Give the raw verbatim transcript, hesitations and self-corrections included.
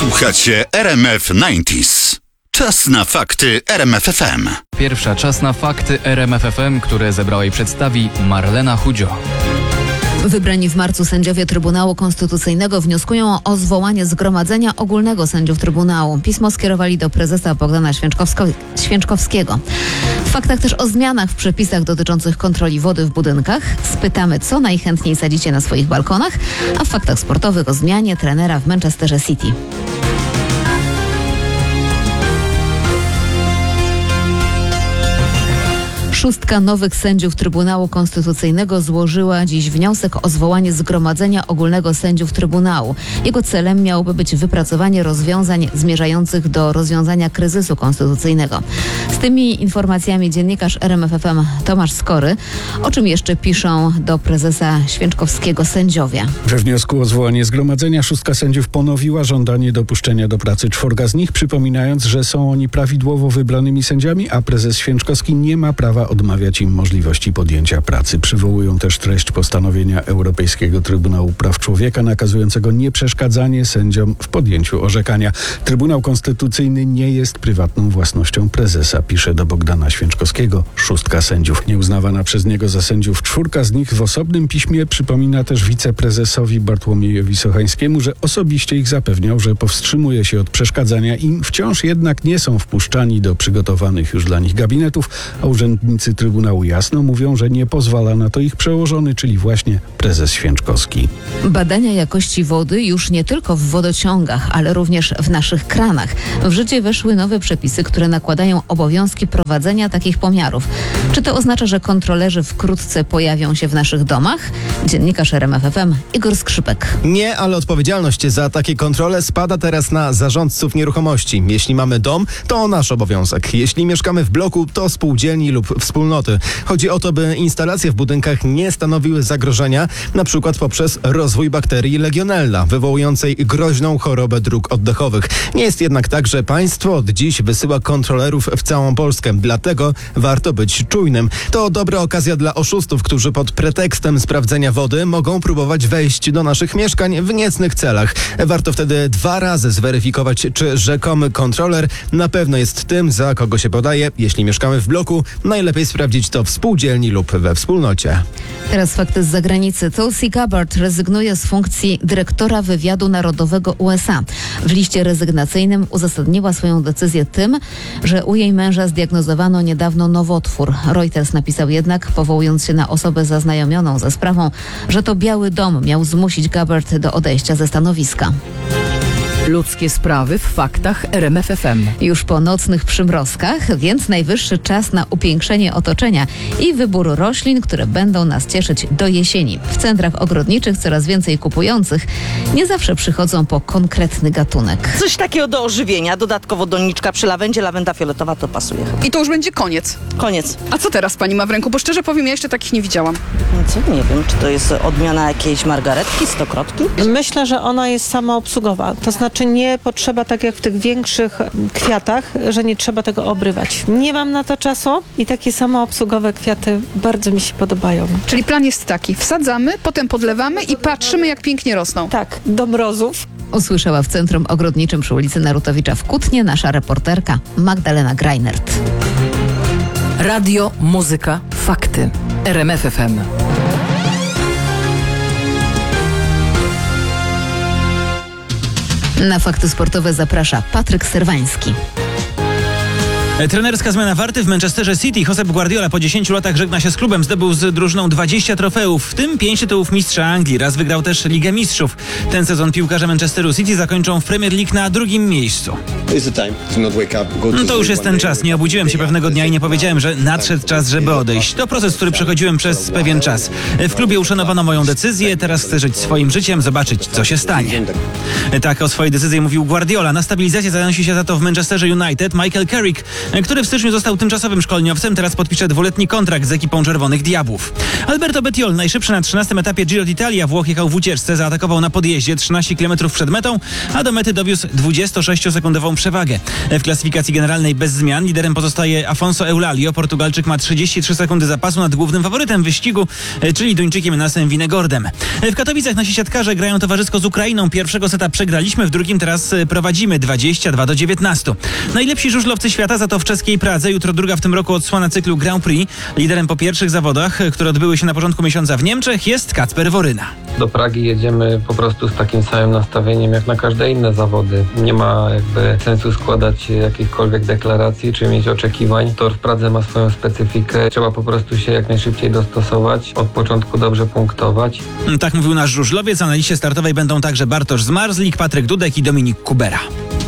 Słuchacie R M F dziewięćdziesiąt. Czas na fakty R M F F M. Pierwsza czas na fakty R M F F M, które zebrała i przedstawi Marlena Chudzio. Wybrani w marcu sędziowie Trybunału Konstytucyjnego wnioskują o zwołanie Zgromadzenia Ogólnego Sędziów Trybunału. Pismo skierowali do prezesa Bogdana Święczkowsko- Święczkowskiego. W faktach też o zmianach w przepisach dotyczących kontroli wody w budynkach. Spytamy, co najchętniej sadzicie na swoich balkonach, a w faktach sportowych o zmianie trenera w Manchesterze City. Szóstka nowych sędziów Trybunału Konstytucyjnego złożyła dziś wniosek o zwołanie Zgromadzenia Ogólnego Sędziów Trybunału. Jego celem miałoby być wypracowanie rozwiązań zmierzających do rozwiązania kryzysu konstytucyjnego. Z tymi informacjami dziennikarz R M F F M Tomasz Skory. O czym jeszcze piszą do prezesa Święczkowskiego sędziowie? We wniosku o zwołanie zgromadzenia szóstka sędziów ponowiła żądanie dopuszczenia do pracy czworga z nich, przypominając, że są oni prawidłowo wybranymi sędziami, a prezes Święczkowski nie ma prawa odmawiać im możliwości podjęcia pracy. Przywołują też treść postanowienia Europejskiego Trybunału Praw Człowieka nakazującego nieprzeszkadzanie sędziom w podjęciu orzekania. Trybunał Konstytucyjny nie jest prywatną własnością prezesa, pisze do Bogdana Święczkowskiego szóstka sędziów. Nieuznawana przez niego za sędziów czwórka z nich w osobnym piśmie przypomina też wiceprezesowi Bartłomiejowi Sochańskiemu, że osobiście ich zapewniał, że powstrzymuje się od przeszkadzania im, wciąż jednak nie są wpuszczani do przygotowanych już dla nich gabinetów, a urzędnicy Trybunału jasno mówią, że nie pozwala na to ich przełożony, czyli właśnie prezes Święczkowski. Badania jakości wody już nie tylko w wodociągach, ale również w naszych kranach. W życie weszły nowe przepisy, które nakładają obowiązki prowadzenia takich pomiarów. Czy to oznacza, że kontrolerzy wkrótce pojawią się w naszych domach? Dziennikarz R M F F M Igor Skrzypek. Nie, ale odpowiedzialność za takie kontrole spada teraz na zarządców nieruchomości. Jeśli mamy dom, to nasz obowiązek. Jeśli mieszkamy w bloku, to spółdzielni lub wspólnoty. Chodzi o to, by instalacje w budynkach nie stanowiły zagrożenia, na przykład poprzez rozwój bakterii Legionella, wywołującej groźną chorobę dróg oddechowych. Nie jest jednak tak, że państwo od dziś wysyła kontrolerów w całą Polskę. Dlatego warto być czujnym. To dobra okazja dla oszustów, którzy pod pretekstem sprawdzenia wody mogą próbować wejść do naszych mieszkań w niecnych celach. Warto wtedy dwa razy zweryfikować, czy rzekomy kontroler na pewno jest tym, za kogo się podaje. Jeśli mieszkamy w bloku, najlepiej sprawdzić to w spółdzielni lub we wspólnocie. Teraz fakty z zagranicy. Tulsi Gabbard rezygnuje z funkcji dyrektora wywiadu narodowego U S A. W liście rezygnacyjnym uzasadniła swoją decyzję tym, że u jej męża zdiagnozowano niedawno nowotwór. Reuters napisał jednak, powołując się na osobę zaznajomioną ze sprawą, że to Biały Dom miał zmusić Gabbard do odejścia ze stanowiska. Ludzkie sprawy w faktach R M F F M. Już po nocnych przymrozkach, więc najwyższy czas na upiększenie otoczenia i wybór roślin, które będą nas cieszyć do jesieni. W centrach ogrodniczych coraz więcej kupujących nie zawsze przychodzą po konkretny gatunek. Coś takiego do ożywienia, dodatkowo doniczka przy lawendzie, lawenda fioletowa to pasuje. I to już będzie koniec. Koniec. A co teraz pani ma w ręku? Bo szczerze powiem, ja jeszcze takich nie widziałam. Co? Nie wiem, czy to jest odmiana jakiejś margaretki, stokrotki? Myślę, że ona jest samoobsługowa. To znaczy nie potrzeba, tak jak w tych większych kwiatach, że nie trzeba tego obrywać. Nie mam na to czasu i takie samoobsługowe kwiaty bardzo mi się podobają. Czyli plan jest taki, wsadzamy, potem podlewamy i patrzymy, jak pięknie rosną. Tak, do mrozów. Usłyszała w Centrum Ogrodniczym przy ulicy Narutowicza w Kutnie nasza reporterka Magdalena Greinert. Radio, muzyka, fakty. R M F F M. Na fakty sportowe zaprasza Patryk Serwański. Trenerska zmiana Warty w Manchesterze City. Josep Guardiola po dziesięciu latach żegna się z klubem. Zdobył z drużyną dwadzieścia trofeów, w tym pięć tytułów mistrza Anglii. Raz wygrał też Ligę Mistrzów. Ten sezon piłkarze Manchesteru City zakończą w Premier League na drugim miejscu. No to już jest ten czas. Nie obudziłem się pewnego dnia i nie powiedziałem, że nadszedł czas, żeby odejść. To proces, który przechodziłem przez pewien czas. W klubie uszanowano moją decyzję. Teraz chcę żyć swoim życiem, zobaczyć, co się stanie. Tak o swojej decyzji mówił Guardiola. Na stabilizację zanosi się za to w Manchesterze United Michael Carrick, który w styczniu został tymczasowym szkoleniowcem, teraz podpisze dwuletni kontrakt z ekipą Czerwonych Diabłów. Alberto Bettiol, najszybszy na trzynastym etapie Giro d'Italia, Włoch jechał w ucieczce, zaatakował na podjeździe trzynaście kilometrów przed metą, a do mety dowiózł dwudziestosześciosekundową przewagę. W klasyfikacji generalnej bez zmian liderem pozostaje Afonso Eulalio. Portugalczyk ma trzydzieści trzy sekundy zapasu nad głównym faworytem wyścigu, czyli Duńczykiem Nasem Winegordem. W Katowicach nasi siatkarze grają towarzysko z Ukrainą. Pierwszego seta przegraliśmy, w drugim teraz prowadzimy dwadzieścia dwa do dziewiętnastu. Najlepsi żużlowcy świata za to w czeskiej Pradze. Jutro druga w tym roku odsłona cyklu Grand Prix. Liderem po pierwszych zawodach, które odbyły się na początku miesiąca w Niemczech, jest Kacper Woryna. Do Pragi jedziemy po prostu z takim samym nastawieniem jak na każde inne zawody. Nie ma jakby sensu składać jakichkolwiek deklaracji czy mieć oczekiwań. Tor w Pradze ma swoją specyfikę. Trzeba po prostu się jak najszybciej dostosować, od początku dobrze punktować. Tak mówił nasz żużlowiec, a na liście startowej będą także Bartosz Zmarzlik, Patryk Dudek i Dominik Kubera.